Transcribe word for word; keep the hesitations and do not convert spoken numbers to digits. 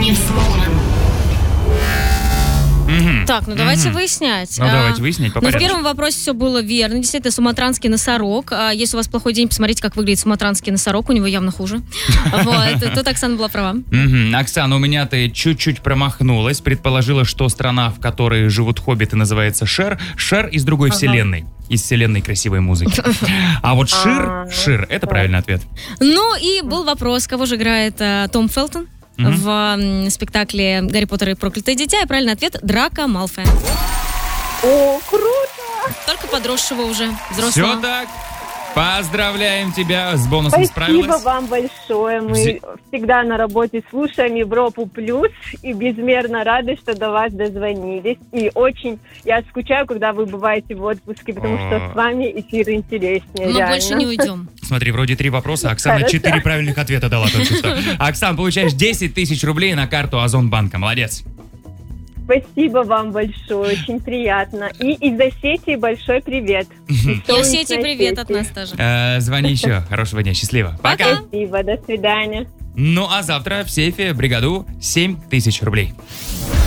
не взломан. Мгм. Так, ну давайте Мгм. выяснять. Ну, А, давайте выяснять по Ну, в порядку. первом вопросе все было верно. Действительно, суматранский носорог. А если у вас плохой день, посмотрите, как выглядит суматранский носорог. У него явно хуже. Вот. Тут Оксана была права. Мгм. Оксана, у меня ты чуть-чуть промахнулась, предположила, что страна, в которой живут хоббиты, называется Шер. Шер из другой вселенной. Из вселенной красивой музыки. А вот Шир, Шир, это правильный ответ. Ну и был вопрос, кого же играет э, Том Фелтон Мгм. в м, спектакле «Гарри Поттер и проклятое дитя». И правильный ответ — Драко Малфоя. О, круто! Только подросшего уже, Все взрослого. так. Поздравляем тебя, с бонусом Спасибо справилась. вам большое. Мы Взе- всегда на работе слушаем Европу Плюс и безмерно рады, что до вас дозвонились. И очень я скучаю, когда вы бываете в отпуске, потому О. что с вами эфир интереснее. Но реально. больше не уйдем. Смотри, вроде три вопроса, Оксана Хорошо. четыре правильных ответа дала только что. Оксан, получаешь десять тысяч рублей на карту Озонбанка. Молодец. Спасибо вам большое, очень приятно. И из Осетии большой привет. Из И солнечной Осетии привет от Осетии. нас тоже. Э, звони еще. Хорошего дня. Счастливо. Пока. Спасибо, до свидания. Ну а завтра в сейфе бригаду семь тысяч рублей.